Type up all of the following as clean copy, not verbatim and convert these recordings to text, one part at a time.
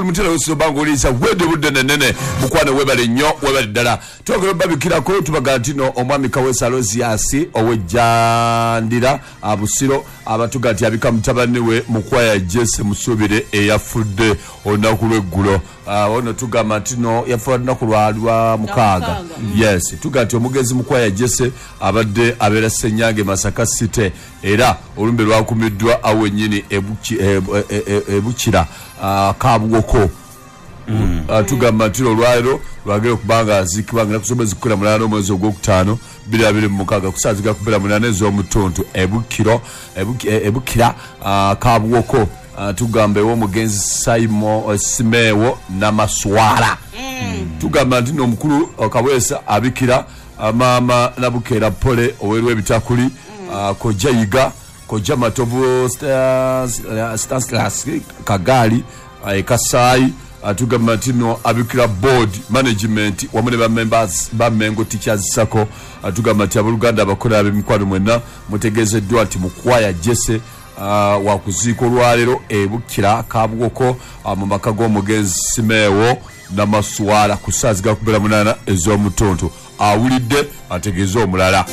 Mutelo usobangulisa wede budde nene mukwane webale nnyo webale ddala twogera babikirako tubagatino omwami Kawesa Loziasi owejjandira abusiro abatugati abika mutabani we mukwaya Jesse Musubire eyafudde olunaku lw'eggulo ono tugamba tino yafudde ku lwalwa mukaaga yes tugati omugezi mukwaya Jesse abadde abera Senyange Masaka City era olumbe lwakumiddwa awenyini ebukira kabwoko tugamba tiro lwalo lwagera kubanga zikibanga nakusomeza kukula mulano mwezi ogwokutano 2026 kusaziga kubera munane zo mutuntu ebukira kabwoko tugambe wo mugenzi Saimo Simewo namaswala tugamba ndino mukuru Kawesa abikira mama nabukera pole owerwe bitakuli kojayiga koja matovu stars kagali Kasai tugamba tino abikira board management wamune ba members ba Mengo Teachers Sako tugamba ati abuluganda abakola abemikwano mwenna mutegezeddwa ati mukwaya Jesse wakuziko lwalero ebukira kabwoko mu maka g'omugenzi Simewo namaswala kusaziga kubera munana ez'omutonto awulidde ategeeza omulala.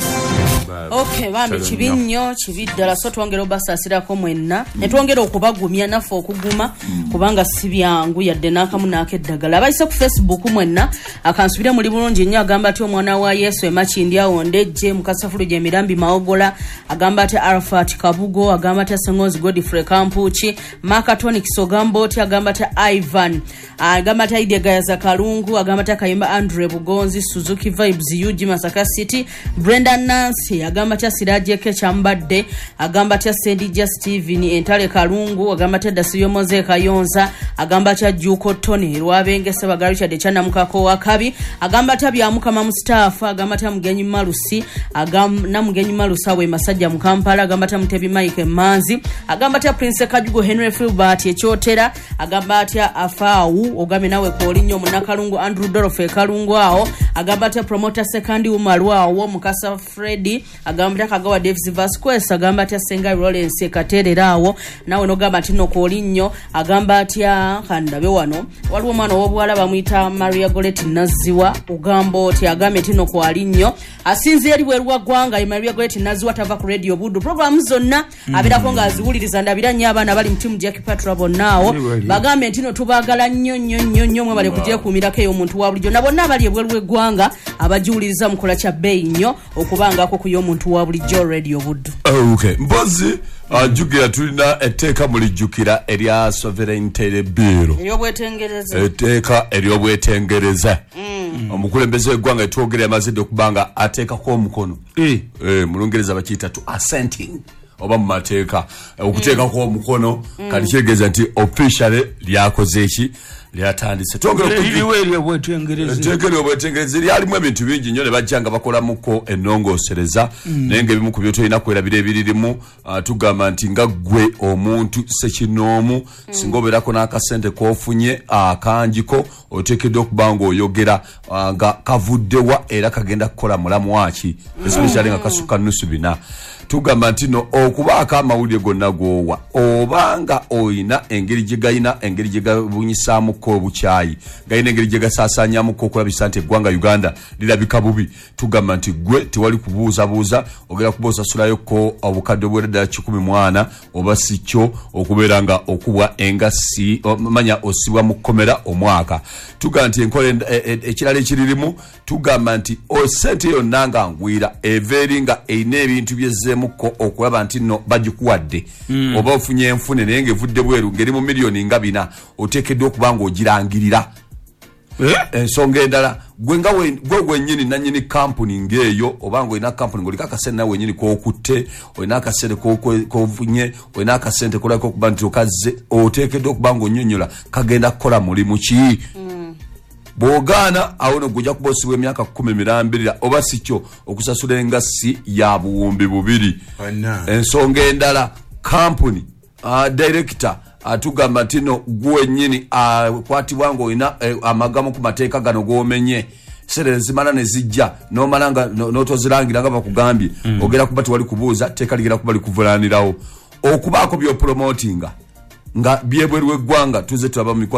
Okay bambi kibinyo kibiddala so twongera obasasirako mwenna netwongera okubagumya naffe okuguma kubanga sibyangu yadde nakamu nakeddagala abayise ku Facebook mwenna akansubire muri bulungi nnyo agamba ati omwana wa Yesu emakindi awondeje mukasafulu je mirambi maogola agamba ati Arafat Kabugo agamba ati Sengozi Godfrey Kampuchi Makatoni Kisogambo ati agamba ati Ivan agamba ati Idega za Kalungu agamba ati Kayimba Andre Bugonzi Suzuki Vibes Yuji Masaka City Brenda Nancy agamba ati Siraje Kechambadde agamba ati Sendija Steven Entale Kalungu agamba ati Dasiyo Moze Kayonza agamba ati Juko Tony Rwabengese bagarucha de chana mukako wakabi agamba ati byamuka Mustafa agamba ati Mugenyi Malusi agamba Mugenyi Malusa we Masajja mu Kampala agamba ati Mutebi Mike Manzi agamba ati Prince Kajugo Henry Filbert Echotera agamba ati Afau ogame nawe kolinyo munakalungu Andrew Dorofe Kalungu awo agamba ati promoter second umalwa wo mukasa Freddy agamba ati Kagawa Davis Vasquez agamba ati Senga Lawrence Katererawo nawe no gamba ati no kolinyo agamba ati kandabe wano waliwo mwana wobwala bamuyita Maria Goretti Naziwa ugambo ati agame tino kwalinyo asinze eri bwerwa gwanga Maria Goretti Naziwa tava ku radio budu program zonna abira konga aziwuliriza ndabira nya abana bali mtimu Jackie Patrabo nawo bagambe tino tubagala nnyo mwe bali kujye kumirako yo muntu wa bulijjo nabo nabali ebwerwe gwanga abajiwuliriza mukola kya bay nnyo okubanga ko kuyo muntu wa bulijjo radio budu. Okay mbozi jugira tulina etteeka mulijjukira erya sovereignty bill etteeka eryobwetengereza omukulembeze gwanga etwogere amazidde okubanga ateekako omukono mulungereza bakiyita to assenting oba mu mateeka okuteekako omukono kati kitegeeza nti officially lyakoze eki lyatandise twongereobwetengereza lyalimu ebintu bingi nnyo ne bajjanga bakola muko ennongosereza naye nga ebimu ku byo tolina kwerabira ebiririmu tugamba nti nga ggwe omuntu sekinoomu singa obeerako n'akasente k'ofunye akanjiko oteekeddwa okuba ng'oyogera nga kavuddewa era kagenda kukola mulamu waki especially nga kasukka nnusu bina tugamba ntino okubaako amawulire gonna goowa obanga oyina engeri gye gayina engeri gye gabunyisaamuko obukyayi gayina engeri gye gasaasaanyamuko okulabisa nti eggwanga Uganda lirabika bubi tugamba nti gwe tewali kubuuzabuuza ogera kuba osasulayoko obukadde obweredda 140 oba si kyo okubeera nga okubwa engasi manya osibwa mu kkomera omwaka tugamba nti enkola ekirala ekiririmu tugamba nti sente yonna nga ngwira eveeri nga eyina ebintu byezzeemuko okulaba nti no bagikuwadde oba ofunye enfune naye ng'evudde bweru ngeri mu miliyoni nga 4 oteekeddwa okuba ng'ogirangirira ensonga endala gwe gwennyini nannyini kampuni ng'eyo oba ng'olina kampuni ng'oliko akasente nawe wennyini k'okutte olina akasente k'ofunye olina akasente kolako okuba nti okazze oteekeddwa okuba ng'onnyonnyola kagenda kukola mulimu ki bw'ogaana awo nogujja kuba osibwa emyaka 10 mirambirira oba si kyo okusasula engasi ya buwumbi 2 ensonga endala kampuni director atugamba tino gwennyini kwatibwa ng'olina amagamu ku mateeka gano g'omenye sere zimala ne zijja n'omalanga n'otozirangira nga bakugambye ogera kuba tewali kubuuza teeka ligera kuba likuvulanirawo okubaako by'opromotinga nga byebwerwe eggwanga tuze tulaba mu